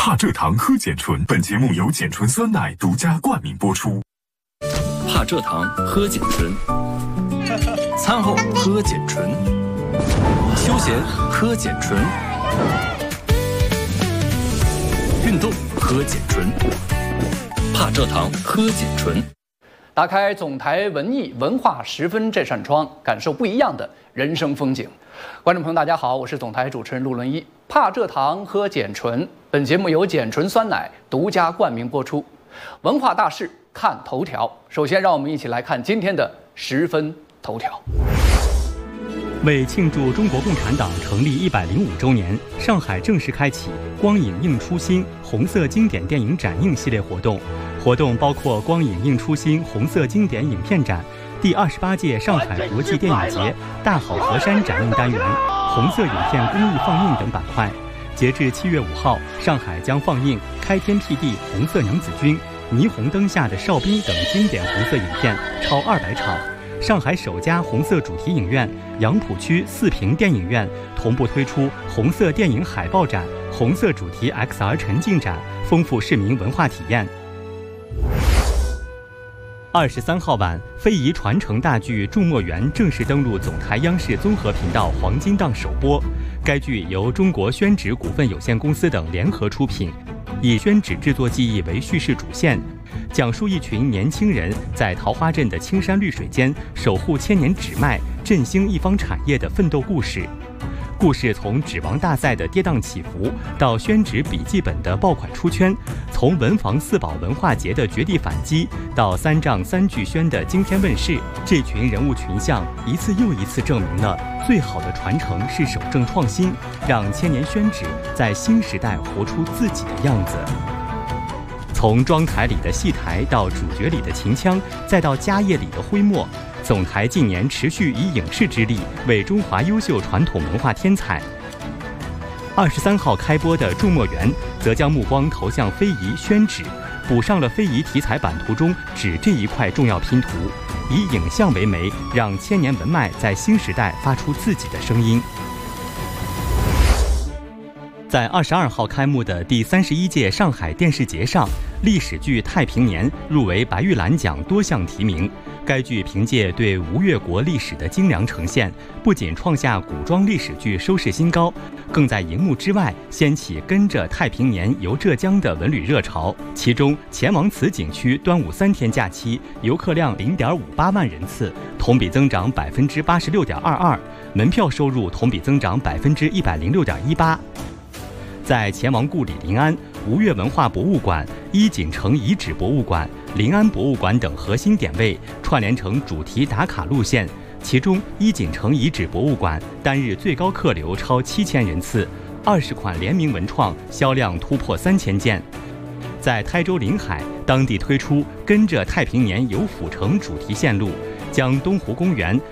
帕蔗糖喝碱醇，本节目由碱醇酸奶独家冠名播出。 帕蔗糖喝碱醇，餐后喝碱醇，休闲喝碱醇，运动喝碱醇，帕蔗糖喝碱醇。 打开总台文艺文化十分这扇窗，感受不一样的人生风景。观众朋友，大家好，我是总台主持人陆伦一。帕蔗糖喝碱醇，本节目由碱醇酸奶独家冠名播出。文化大事看头条，首先让我们一起来看今天的十分头条。 为庆祝中国共产党成立105周年，上海正式开启光影映初心红色经典电影展映系列活动。活动包括光影映初心红色经典影片展、第28届上海国际电影节大好河山展映单元、红色影片公益放映等板块。截至7月5号，上海将放映《开天辟地》《红色娘子军》《霓虹灯下的哨兵》等经典红色影片超200场。上海首家红色主题影院杨浦区四平电影院同步推出红色电影海报展、红色主题 XR 沉浸展，丰富市民文化体验。23号晚，非遗传承大剧《祝墨园》正式登陆总台央视综合频道黄金档首播。该剧由中国宣纸股份有限公司等联合出品，以宣纸制作技艺为叙事主线，讲述一群年轻人在桃花镇的青山绿水间守护千年纸脉，振兴一方产业的奋斗故事。故事从纸王大赛的跌宕起伏，到宣纸笔记本的爆款出圈，从文房四宝文化节的绝地反击，到三丈三巨宣的惊天问世，这群人物群像一次又一次证明了最好的传承是守正创新，让千年宣纸在新时代活出自己的样子。从妆台里的戏台到主角里的秦腔，再到家业里的徽墨，总台近年持续以影视之力为中华优秀传统文化添彩。23号开播的《祝墨园》则将目光投向非遗宣纸，补上了非遗题材版图中纸这一块重要拼图，以影像为媒，让千年文脉在新时代发出自己的声音。在22号开幕的第31届上海电视节上，历史剧《太平年》入围白玉兰奖多项提名。该剧凭借对吴越国历史的精良呈现，不仅创下古装历史剧收视新高，更在荧幕之外掀起跟着太平年游浙江的文旅热潮。其中，钱王祠景区端午3天假期游客量0.58万人次，同比增长86.22%，门票收入同比增长106.18%。在钱王故里临安、吴越文化博物馆、一锦城遗址博物馆、临安博物馆等核心点位串联成主题打卡路线，其中一锦城遗址博物馆单日最高客流超7000人次，20款联名文创销量突破3000件。在台州临海，当地推出跟着太平年游府城主题线路，将东湖公园、